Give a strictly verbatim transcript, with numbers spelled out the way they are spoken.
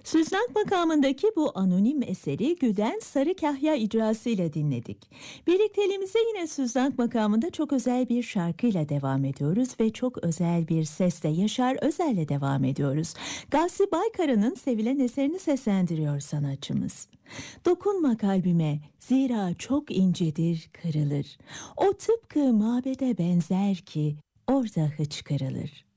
Süznak makamındaki bu anonim eseri Güden Sarı Kahya icrasıyla dinledik. Birlikteliğimize yine Süznak makamında çok özel bir şarkıyla devam ediyoruz ve çok özel bir sesle Yaşar Özel'le devam ediyoruz. Gavsi Baykara'nın sevilen eserini seslendiriyor sanatçımız. Dokunma kalbime, zira çok incedir, kırılır. O tıpkı mabede benzer ki orada hıçkırılır.